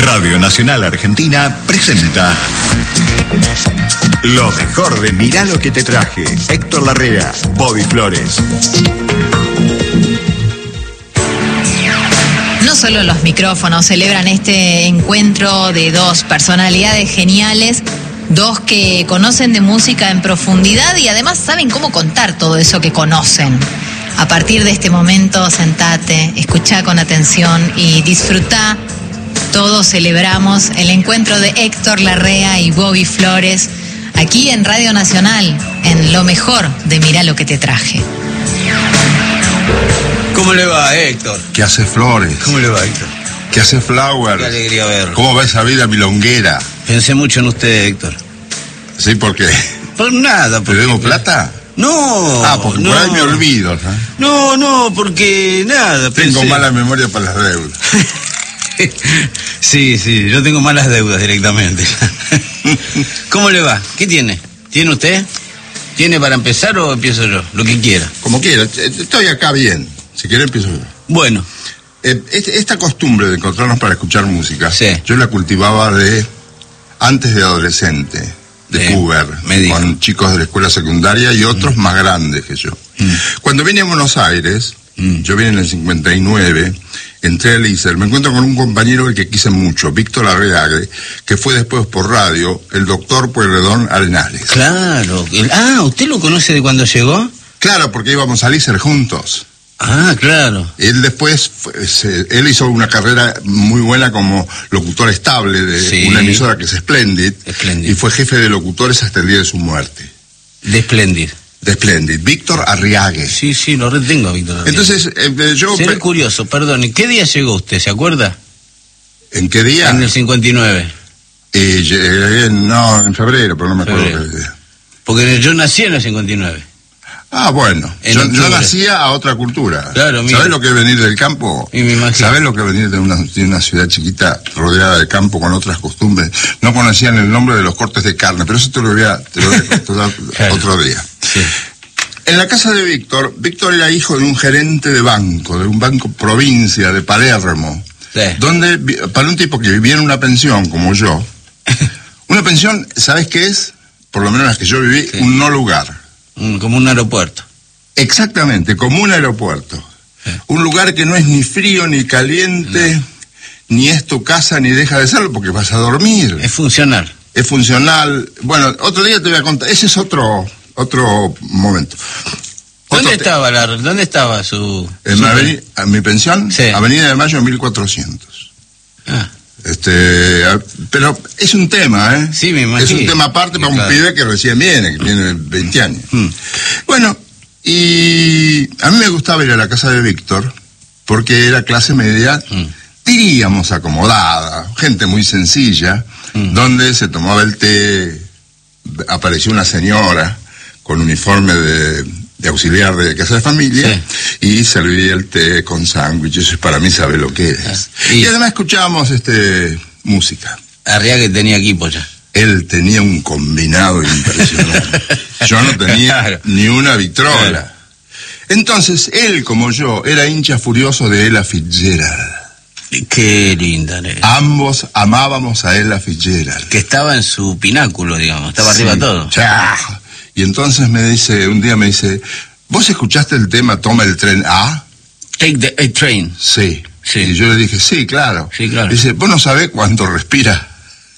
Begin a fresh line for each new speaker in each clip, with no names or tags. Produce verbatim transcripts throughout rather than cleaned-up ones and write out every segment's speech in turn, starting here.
Radio Nacional Argentina presenta lo mejor de Mirá lo que te traje. Héctor Larrea, Bobby Flores.
No solo los micrófonos celebran este encuentro de dos personalidades geniales, dos que conocen de música en profundidad y además saben cómo contar todo eso que conocen. A partir de este momento, sentate, escuchá con atención y disfrutá. Todos celebramos el encuentro de Héctor Larrea y Bobby Flores aquí en Radio Nacional, en lo mejor de Mirá lo que te traje.
¿Cómo le va, Héctor?
¿Qué hace Flores?
¿Cómo le va, Héctor?
¿Qué hace Flowers?
Qué alegría verlo.
¿Cómo va esa vida milonguera?
Pensé mucho en usted, Héctor.
¿Sí? ¿Por qué?
Por nada.
¿Te debo plata?
No.
Ah, porque
no.
por ahí me olvido, ¿eh?
No, no, porque nada.
Tengo
pensé...
mala memoria para las deudas.
Sí, sí, yo tengo malas deudas directamente. ¿Cómo le va? ¿Qué tiene? ¿Tiene usted? ¿Tiene para empezar o empiezo yo? Lo que quiera.
Como quiera, estoy acá bien. Si quiere empiezo yo.
Bueno.
Eh, esta costumbre de encontrarnos para escuchar música,
sí,
yo la cultivaba de antes de adolescente, de
eh,
puber, con chicos de la escuela secundaria y otros mm. más grandes que yo. Mm. Cuando vine a Buenos Aires, mm. yo vine en el cincuenta y nueve, entré al I S E R, me encuentro con un compañero que quise mucho, Víctor Arreague, que fue después por radio el doctor Pueyrredón Arenales.
Claro. El, ah, ¿usted lo conoce de cuando llegó?
Claro, porque íbamos al I S E R juntos.
Ah, claro.
Él después, fue, se, él hizo una carrera muy buena como locutor estable de sí. una emisora que es Splendid, Splendid, y fue jefe de locutores hasta el día de su muerte.
De Splendid.
De Splendid, Víctor Arriague.
Sí, sí, lo retengo, Víctor Arriague.
Entonces, eh, yo...
Seré curioso, perdón, ¿en qué día llegó usted, se acuerda?
¿En qué día?
En el cincuenta y nueve.
Eh, llegué, no, en febrero, pero no me acuerdo qué día.
Porque yo nací en el cincuenta y nueve.
Ah, bueno, yo, yo nacía a otra cultura.
Claro, mira.
¿Sabés lo que es venir del campo?
Y me imagino.
¿Sabés lo que es venir de una, de una ciudad chiquita rodeada de campo con otras costumbres? No conocían el nombre de los cortes de carne, pero eso te lo voy a, te lo voy a contar claro. otro día.
Sí.
En la casa de Víctor, Víctor era hijo de un gerente de banco, de un banco provincia de Palermo,
sí.
donde, para un tipo que vivía en una pensión como yo, una pensión, ¿sabés qué es? Por lo menos las que yo viví, sí. un no lugar.
Como un aeropuerto.
Exactamente, como un aeropuerto. Sí. Un lugar que no es ni frío ni caliente, no. ni es tu casa ni deja de serlo porque vas a dormir.
Es funcional.
Es funcional. Bueno, otro día te voy a contar. Ese es otro otro momento.
¿Dónde
otro
estaba la, dónde estaba su?
En
su
aveni, mi pensión,
sí.
Avenida de Mayo mil cuatrocientos.
Ah.
Este, pero es un tema, ¿eh?
Sí, me imagino.
Es un tema aparte para claro. un pibe que recién viene, que tiene veinte años. Mm. Bueno, y a mí me gustaba ir a la casa de Víctor, porque era clase media, mm. diríamos acomodada, gente muy sencilla, mm. donde se tomaba el té, apareció una señora con uniforme de, de auxiliar de casa de familia, sí. y servía el té con sándwiches, eso para mí sabe lo que es. Y, y además escuchábamos este música.
Arriague tenía equipo ya.
Él tenía un combinado impresionante. Yo no tenía claro. ni una vitrola. Claro. Entonces, él como yo, era hincha furioso de Ella Fitzgerald.
Qué linda, ¿eh?
Ambos amábamos a Ella Fitzgerald.
Que estaba en su pináculo, digamos, estaba sí. arriba todo.
¡Chah! Y entonces me dice, un día me dice, ¿vos escuchaste el tema Toma el tren A?
Take the a train.
Sí.
sí.
Y yo le dije, sí, claro.
Sí, claro.
Dice, ¿vos no sabés cuánto respira?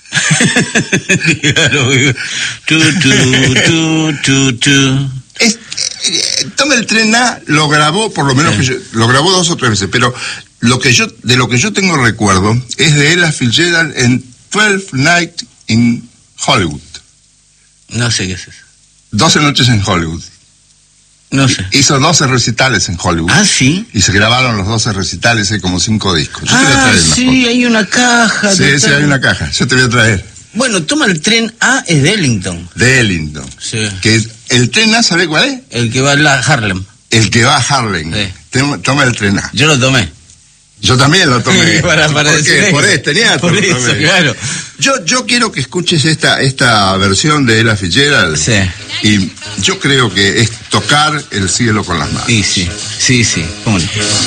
Claro. Tu, tu, tu, tu, tu.
Es, eh, Toma el tren A lo grabó, por lo menos sí. que yo, lo grabó dos o tres veces, pero lo que yo, de lo que yo tengo recuerdo es de Ella Fitzgerald en Twelve Nights in Hollywood.
No sé qué es eso.
doce noches en Hollywood.
No sé.
Hizo doce recitales en Hollywood.
Ah, sí.
Y se grabaron los doce recitales, hay como cinco discos. Yo
ah,
te voy a traer
sí,
una
hay una caja.
Sí, sí, hay una caja. Yo te voy a traer.
Bueno, Toma el tren A es de Ellington.
De Ellington.
Sí.
Que el tren A, ¿sabe cuál es?
El que va a Harlem.
El que va a Harlem. Sí. Toma el tren A.
Yo lo tomé.
Yo también lo tomé.
para, para
¿Por qué? Por este teatro.
Por eso, claro.
Yo, yo quiero que escuches esta, esta versión de Ella Fitzgerald.
Sí.
Y yo creo que es tocar el cielo con las manos.
Sí, sí, sí, sí. ¿Cómo no?